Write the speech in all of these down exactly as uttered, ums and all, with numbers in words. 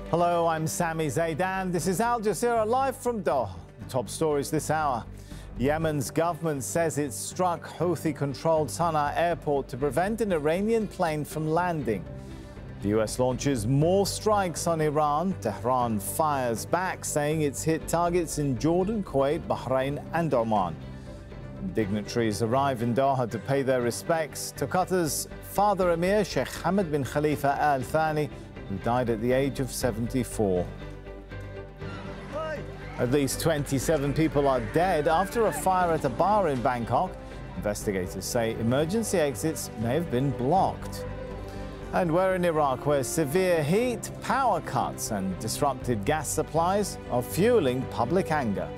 Hello, I'm Sami Zaidan. This is Al Jazeera live from Doha. The top stories this hour. Yemen's government says it struck Houthi-controlled Sana'a airport to prevent an Iranian plane from landing. The U S launches more strikes on Iran. Tehran fires back, saying it's hit targets in Jordan, Kuwait, Bahrain and Oman. Dignitaries arrive in Doha to pay their respects to Qatar's father Emir Sheikh Hamad bin Khalifa Al Thani, who died at the age of seventy-four. At least twenty-seven people are dead after a fire at a bar in Bangkok. Investigators say emergency exits may have been blocked. And we're in Iraq, where severe heat, power cuts and disrupted gas supplies are fueling public anger.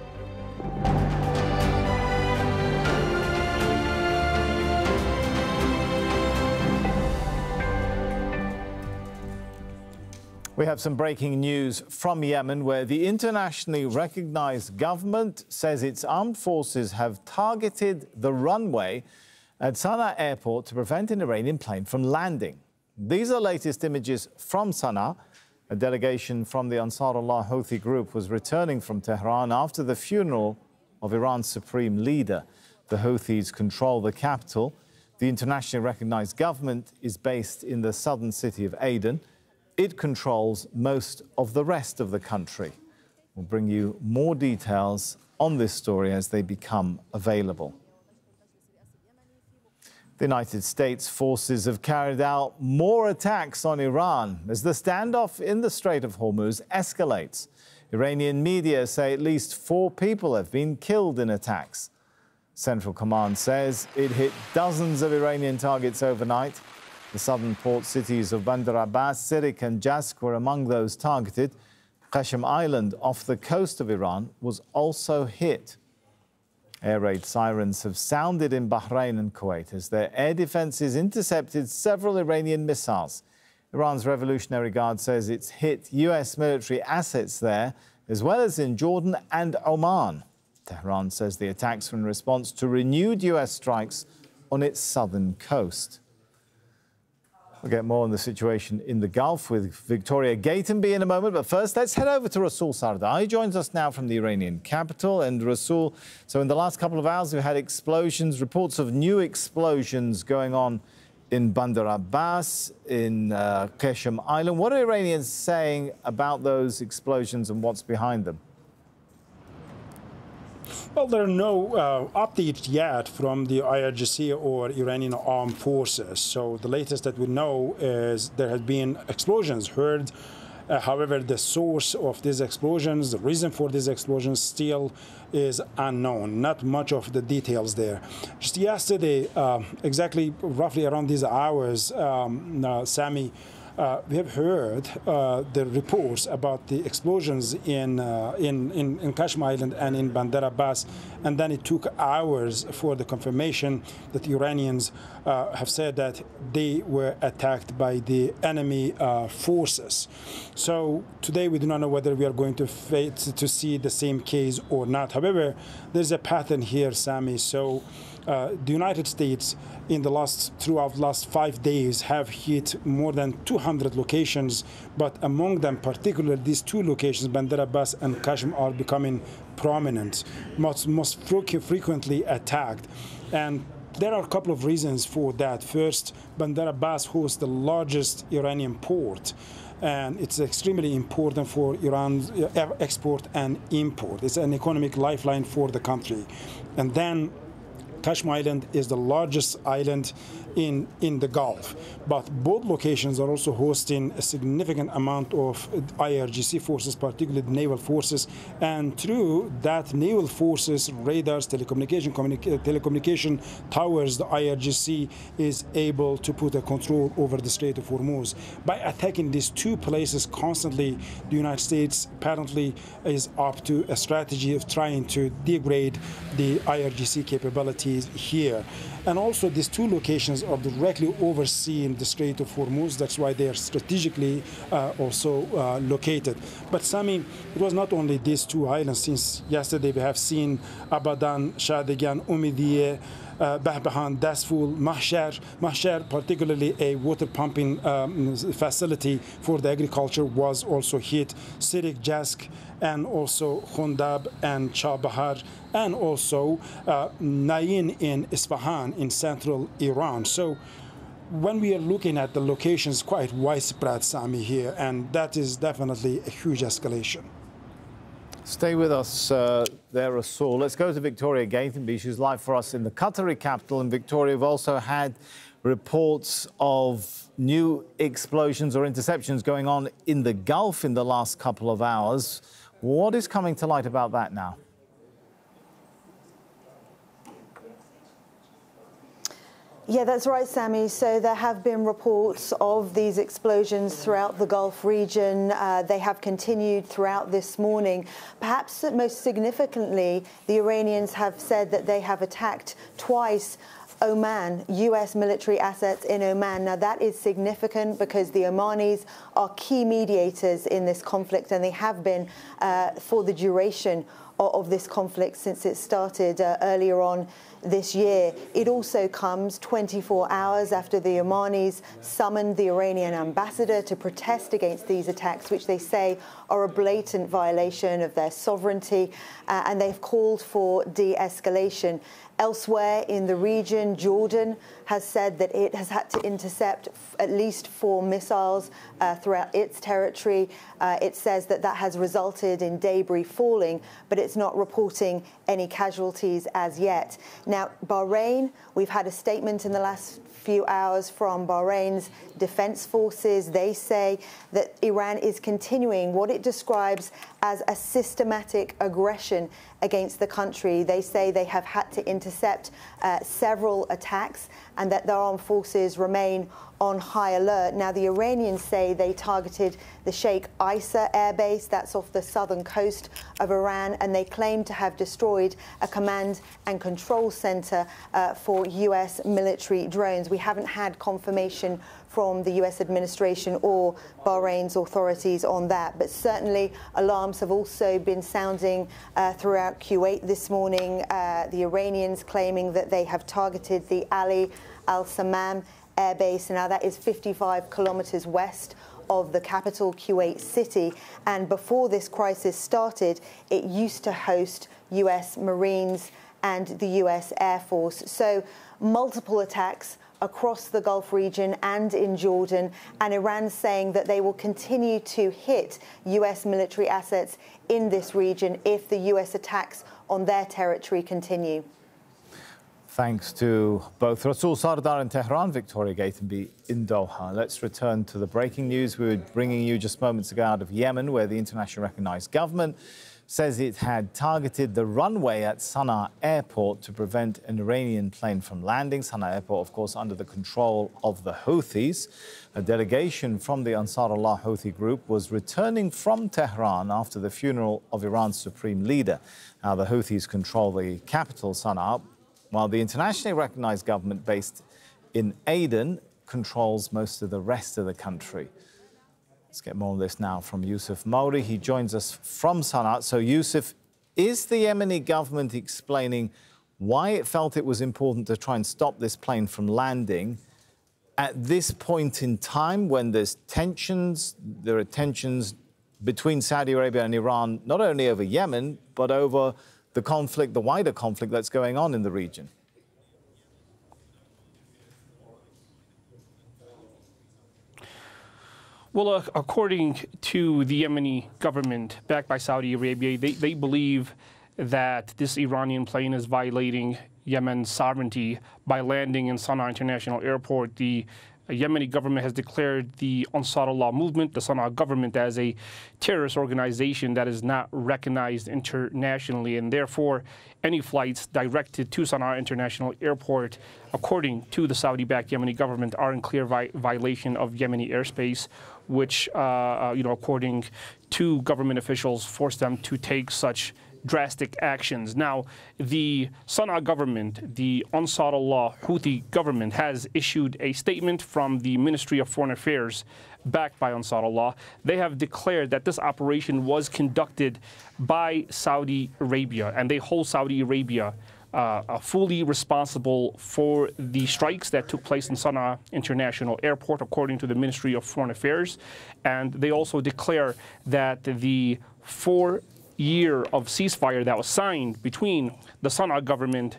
We have some breaking news from Yemen, where the internationally recognized government says its armed forces have targeted the runway at Sana'a airport to prevent an Iranian plane from landing. These are latest images from Sana'a. A delegation from the Ansarullah Houthi group was returning from Tehran after the funeral of Iran's supreme leader. The Houthis control the capital. The internationally recognized government is based in the southern city of Aden. It controls most of the rest of the country. We'll bring you more details on this story as they become available. The United States forces have carried out more attacks on Iran as the standoff in the Strait of Hormuz escalates. Iranian media say at least four people have been killed in attacks. Central Command says it hit dozens of Iranian targets overnight. The southern port cities of Bandar Abbas, Sirik and Jask were among those targeted. Qashm Island off the coast of Iran was also hit. Air raid sirens have sounded in Bahrain and Kuwait as their air defenses intercepted several Iranian missiles. Iran's Revolutionary Guard says it's hit U S military assets there, as well as in Jordan and Oman. Tehran says the attacks were in response to renewed U S strikes on its southern coast. We'll get more on the situation in the Gulf with Victoria Gatenby in a moment. But first, let's head over to Rasul Sardar. He joins us now from the Iranian capital. And Rasul, so in the last couple of hours, we've had explosions, reports of new explosions going on in Bandar Abbas, in uh, Qashm Island. What are Iranians saying about those explosions and what's behind them? Well, there are no uh, updates yet from the I R G C or Iranian armed forces. So the latest that we know is there have been explosions heard. Uh, however, the source of these explosions, the reason for these explosions still is unknown. Not much of the details there. Just yesterday, uh, exactly roughly around these hours, um, uh, Sami, Uh, we have heard uh, the reports about the explosions in, uh, in, in, in Qashm Island and in Bandar Abbas, and then it took hours for the confirmation that the Iranians uh, have said that they were attacked by the enemy uh, forces. So today we do not know whether we are going to, face, to see the same case or not. However, there's a pattern here, Sami. So Uh, the United States in the last throughout the last five days have hit more than two hundred locations, but among them, particularly these two locations, Bandar Abbas and Qashm, are becoming prominent, most, most frequently attacked. And there are a couple of reasons for that. First, Bandar Abbas hosts the largest Iranian port, and it's extremely important for Iran's export and import. It's an economic lifeline for the country. And then Qashm Island is the largest island in, in the Gulf, but both locations are also hosting a significant amount of I R G C forces, particularly the naval forces, and through that naval forces, radars, telecommunication, telecommunication towers, the I R G C is able to put a control over the Strait of Hormuz. By attacking these two places constantly, the United States apparently is up to a strategy of trying to degrade the I R G C capabilities here. And also, these two locations are directly overseeing the Strait of Hormuz. That's why they are strategically uh, also uh, located. But Sami, it was not only these two islands. Since yesterday, we have seen Abadan, Shadigan, Umidiye, uh, Bahbahan, Dasful, Mahshar. Mahshar, particularly a water pumping um, facility for the agriculture, was also hit. Sirik, Jask, and also Khundab and Chabahar, and also uh, Nain in Isfahan in central Iran. So when we are looking at the locations, quite widespread, Sami, here, and that is definitely a huge escalation. Stay with us uh, there, Rasul. Let's go to Victoria Gatenby. She's live for us in the Qatari capital. And Victoria, we've also had reports of new explosions or interceptions going on in the Gulf in the last couple of hours. What is coming to light about that now? Yeah, that's right, Sami. So there have been reports of these explosions throughout the Gulf region. Uh, they have continued throughout this morning. Perhaps most significantly, the Iranians have said that they have attacked twice Oman, U S military assets in Oman. Now, that is significant because the Omanis are key mediators in this conflict, and they have been uh, for the duration of, of this conflict since it started uh, earlier on this year. It also comes twenty-four hours after the Omanis summoned the Iranian ambassador to protest against these attacks, which they say are a blatant violation of their sovereignty, uh, and they've called for de-escalation. Elsewhere in the region, Jordan has said that it has had to intercept at least four missiles uh, throughout its territory. Uh, it says that that has resulted in debris falling, but it's not reporting any casualties as yet. Now, Bahrain, we've had a statement in the last few hours from Bahrain's defense forces. They say that Iran is continuing what it describes as a systematic aggression against the country. They say they have had to intercept uh, several attacks and that their armed forces remain on high alert. Now, the Iranians say they targeted the Sheikh Issa airbase, that's off the southern coast of Iran, and they claim to have destroyed a command and control center uh, for U S military drones. We haven't had confirmation from the U S administration or Bahrain's authorities on that, but certainly alarms have also been sounding uh, throughout Kuwait this morning. Uh, the Iranians claiming that they have targeted the Ali al-Samam airbase. Now, that is fifty-five kilometers west of the capital, Kuwait City. And before this crisis started, it used to host U S Marines and the U S Air Force. So multiple attacks across the Gulf region and in Jordan, and Iran saying that they will continue to hit U S military assets in this region if the U S attacks on their territory continue. Thanks to both Rasul Sardar in Tehran, Victoria Gatenby in Doha. Let's return to the breaking news we were bringing you just moments ago out of Yemen, where the internationally recognized government says it had targeted the runway at Sana'a Airport to prevent an Iranian plane from landing. Sana'a Airport, of course, under the control of the Houthis. A delegation from the Ansarullah Houthi group was returning from Tehran after the funeral of Iran's supreme leader. Now, the Houthis control the capital, Sana'a, while the internationally recognized government based in Aden controls most of the rest of the country. Let's get more on this now from Yusuf Mowry. He joins us from Sana'a. So, Yusuf, is the Yemeni government explaining why it felt it was important to try and stop this plane from landing at this point in time when there's tensions, there are tensions between Saudi Arabia and Iran, not only over Yemen, but over the conflict, the wider conflict that's going on in the region? Well, uh, according to the Yemeni government, backed by Saudi Arabia, they, they believe that this Iranian plane is violating Yemen's sovereignty by landing in Sana'a International Airport. The Yemeni government has declared the Ansarullah movement, the Sana'a government, as a terrorist organization that is not recognized internationally, and therefore any flights directed to Sana'a International Airport, according to the Saudi-backed Yemeni government, are in clear vi violation of Yemeni airspace, which, uh, you know, according to government officials, forced them to take such drastic actions. Now, the Sana'a government, the Ansarullah Houthi government, has issued a statement from the Ministry of Foreign Affairs, backed by Ansarullah. They have declared that this operation was conducted by Saudi Arabia, and they hold Saudi Arabia uh, fully responsible for the strikes that took place in Sana'a International Airport, according to the Ministry of Foreign Affairs. And they also declare that the four year of ceasefire that was signed between the Sana'a government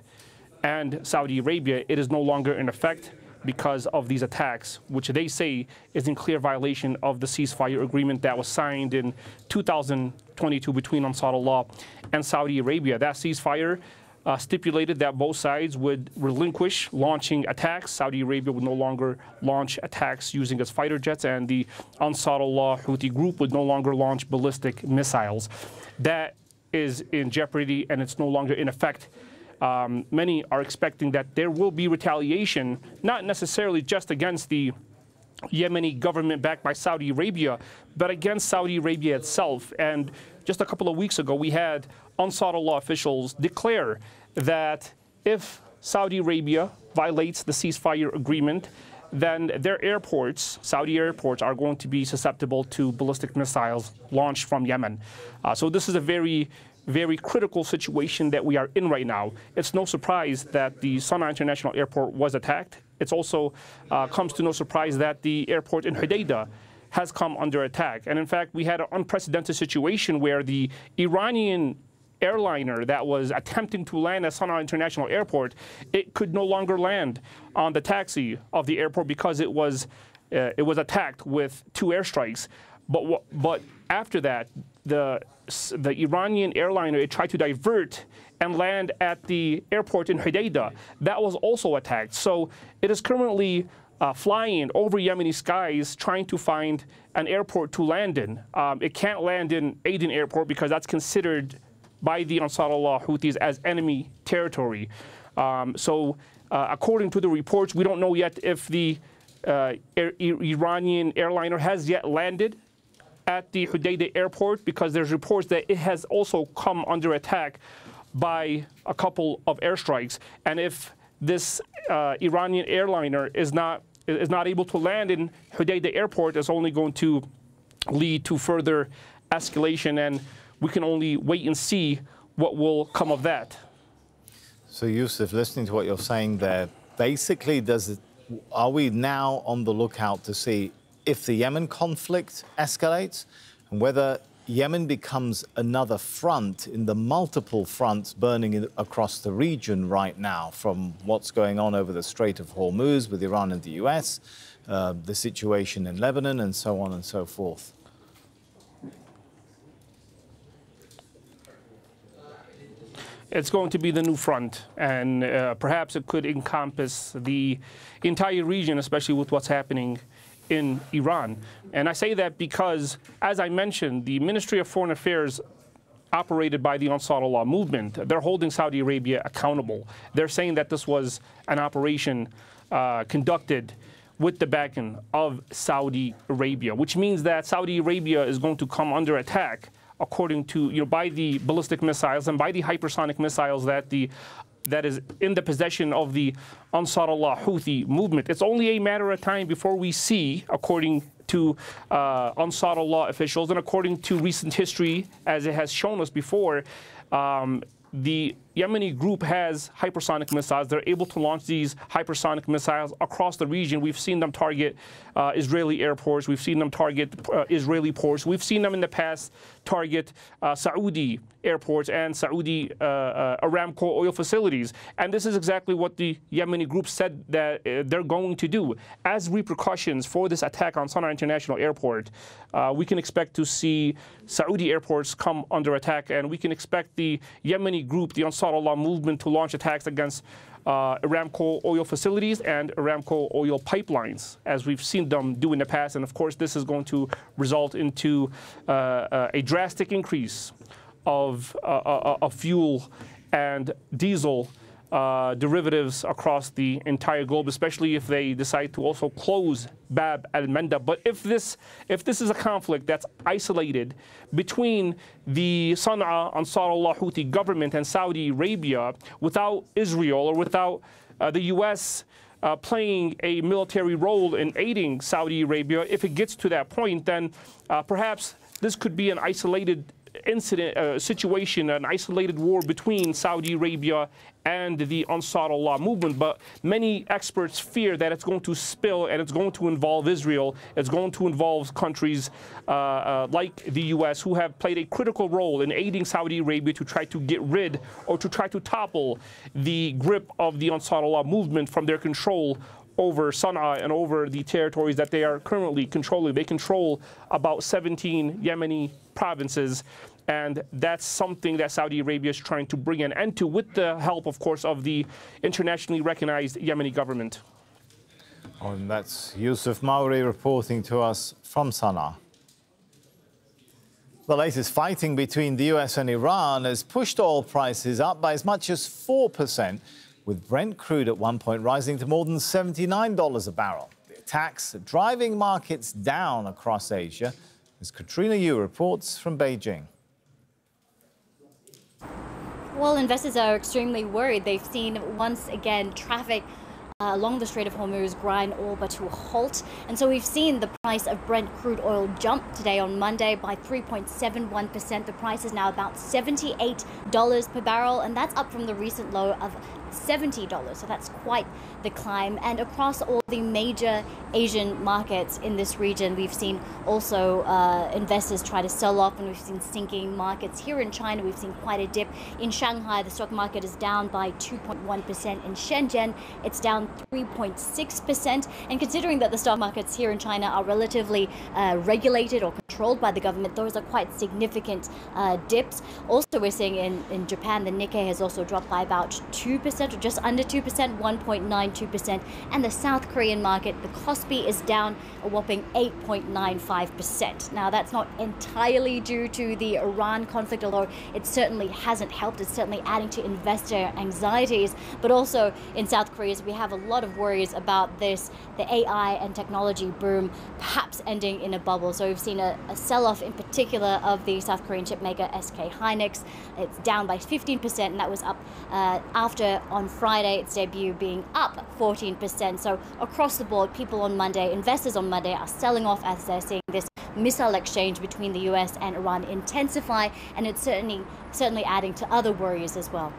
and Saudi Arabia, it is no longer in effect because of these attacks, which they say is in clear violation of the ceasefire agreement that was signed in two thousand twenty-two between Ansarullah and Saudi Arabia. That ceasefire uh, stipulated that both sides would relinquish launching attacks. Saudi Arabia would no longer launch attacks using its fighter jets, and the Ansarullah Houthi group would no longer launch ballistic missiles. That is in jeopardy, and it's no longer in effect. Um, many are expecting that there will be retaliation, not necessarily just against the Yemeni government backed by Saudi Arabia, but against Saudi Arabia itself. And just a couple of weeks ago, we had Ansarullah officials declare that if Saudi Arabia violates the ceasefire agreement, then their airports, Saudi airports, are going to be susceptible to ballistic missiles launched from Yemen. Uh, so this is a very very critical situation that we are in right now. It's no surprise that the Sana'a International Airport was attacked. It's also uh, comes to no surprise that the airport in Hodeidah has come under attack. And in fact, we had an unprecedented situation where the Iranian airliner that was attempting to land at Sana'a International Airport, it could no longer land on the taxi of the airport because it was uh, it was attacked with two airstrikes. But but after that, the the Iranian airliner, it tried to divert and land at the airport in Hodeidah. That was also attacked. So it is currently uh, flying over Yemeni skies trying to find an airport to land in. Um, it can't land in Aden Airport because that's considered by the Ansarullah Houthis as enemy territory. Um, so uh, according to the reports, we don't know yet if the uh, Air Iranian airliner has yet landed at the Hodeidah airport, because there's reports that it has also come under attack by a couple of airstrikes. And if this uh, Iranian airliner is not is not able to land in Hodeidah airport, it's only going to lead to further escalation, and we can only wait and see what will come of that. So, Yusuf, listening to what you're saying there, basically, does it, are we now on the lookout to see if the Yemen conflict escalates and whether Yemen becomes another front in the multiple fronts burning in, across the region right now, from what's going on over the Strait of Hormuz with Iran and the U S, uh, the situation in Lebanon, and so on and so forth? It's going to be the new front, and uh, perhaps it could encompass the entire region, especially with what's happening in Iran. And I say that because, as I mentioned, the Ministry of Foreign Affairs operated by the Ansarullah movement, they're holding Saudi Arabia accountable. They're saying that this was an operation uh, conducted with the backing of Saudi Arabia, which means that Saudi Arabia is going to come under attack according to, you know, by the ballistic missiles and by the hypersonic missiles that the that is in the possession of the Ansarullah Houthi movement. It's only a matter of time before we see, according to uh, Ansarullah officials and according to recent history, as it has shown us before, um, the Yemeni group has hypersonic missiles. They're able to launch these hypersonic missiles across the region. We've seen them target uh, Israeli airports. We've seen them target uh, Israeli ports. We've seen them in the past target uh, Saudi airports and Saudi uh, uh, Aramco oil facilities. And this is exactly what the Yemeni group said that uh, they're going to do. As repercussions for this attack on Sana'a International Airport, uh, we can expect to see Saudi airports come under attack, and we can expect the Yemeni group, the Ansarullah movement, to launch attacks against uh, Aramco oil facilities and Aramco oil pipelines, as we've seen them do in the past. And of course, this is going to result into uh, uh, a drastic increase of, uh, uh, of fuel and diesel uh, derivatives across the entire globe, especially if they decide to also close Bab al-Mandab. But if this, if this is a conflict that's isolated between the Sana'a Ansarullah Houthi government and Saudi Arabia, without Israel or without uh, the U S uh, playing a military role in aiding Saudi Arabia, if it gets to that point, then uh, perhaps this could be an isolated incident, uh, situation, an isolated war between Saudi Arabia and the Ansar Allah movement, but many experts fear that it's going to spill and it's going to involve Israel. It's going to involve countries uh, uh, like the U S who have played a critical role in aiding Saudi Arabia to try to get rid or to try to topple the grip of the Ansar Allah movement from their control over Sana'a and over the territories that they are currently controlling. They control about seventeen Yemeni provinces, and that's something that Saudi Arabia is trying to bring an end to with the help, of course, of the internationally recognized Yemeni government. Oh, and that's Yusuf Mauri reporting to us from Sana'a. The latest fighting between the U S and Iran has pushed oil prices up by as much as four percent, with Brent crude at one point rising to more than seventy-nine dollars a barrel. The attacks are driving markets down across Asia, as Katrina Yu reports from Beijing. Well, investors are extremely worried. They've seen once again traffic Uh, along the Strait of Hormuz grind all but to a halt. And so we've seen the price of Brent crude oil jump today on Monday by three point seven one percent. The price is now about seventy-eight dollars per barrel, and that's up from the recent low of seventy dollars. So that's quite the climb. And across all the major Asian markets in this region, we've seen also uh, investors try to sell off, and we've seen sinking markets. Here in China, we've seen quite a dip. In Shanghai, the stock market is down by two point one percent. In Shenzhen, it's down three point six percent. And considering that the stock markets here in China are relatively uh, regulated or controlled by the government, those are quite significant uh, dips. Also, we're seeing in, in Japan, the Nikkei has also dropped by about two percent, or just under two percent, one point nine two percent. And the South Korean market, the Kospi, is down a whopping eight point nine five percent. Now, that's not entirely due to the Iran conflict, although it certainly hasn't helped. It's certainly adding to investor anxieties. But also in South Korea, we have a lot of worries about this, the A I and technology boom perhaps ending in a bubble. So we've seen a, a sell-off in particular of the South Korean chipmaker S K Hynix. It's down by fifteen percent, and that was up uh, after on Friday its debut being up fourteen percent. So across the board, people on Monday, investors on Monday, are selling off as they're seeing this missile exchange between the U S and Iran intensify, and it's certainly certainly adding to other worries as well.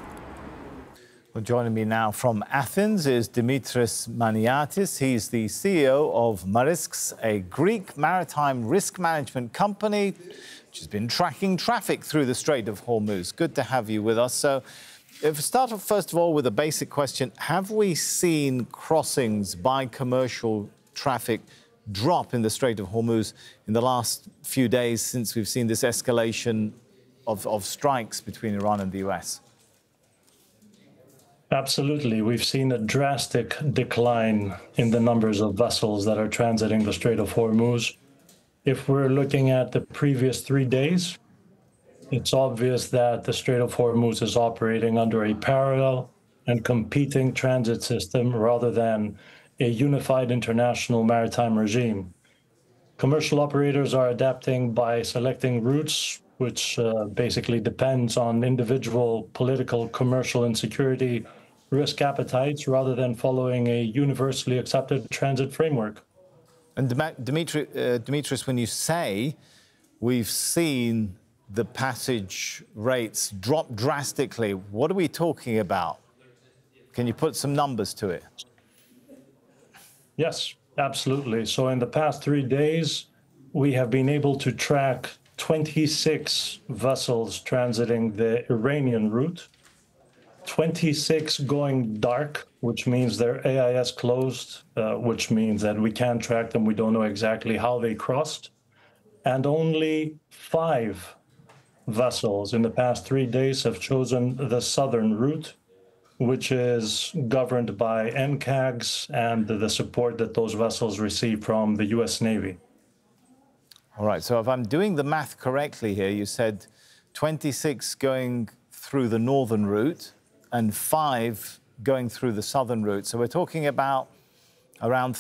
Well, joining me now from Athens is Dimitris Maniatis. He's the C E O of Marisks, a Greek maritime risk management company which has been tracking traffic through the Strait of Hormuz. Good to have you with us. So, if we start off first of all with a basic question, have we seen crossings by commercial traffic drop in the Strait of Hormuz in the last few days since we've seen this escalation of, of strikes between Iran and the U S? Absolutely. We've seen a drastic decline in the numbers of vessels that are transiting the Strait of Hormuz. If we're looking at the previous three days, it's obvious that the Strait of Hormuz is operating under a parallel and competing transit system rather than a unified international maritime regime. Commercial operators are adapting by selecting routes which uh, basically depends on individual political, commercial, and security risk appetites rather than following a universally accepted transit framework. And Dimitri, uh, Dimitris, when you say we've seen the passage rates drop drastically, what are we talking about? Can you put some numbers to it? Yes, absolutely. So in the past three days, we have been able to track twenty-six vessels transiting the Iranian route, twenty-six going dark, which means their A I S closed, uh, which means that we can't track them. We don't know exactly how they crossed. And only five vessels in the past three days have chosen the southern route, which is governed by N C A Gs and the support that those vessels receive from the U S Navy. All right, so if I'm doing the math correctly here, you said twenty-six going through the northern route and five going through the southern route. So we're talking about around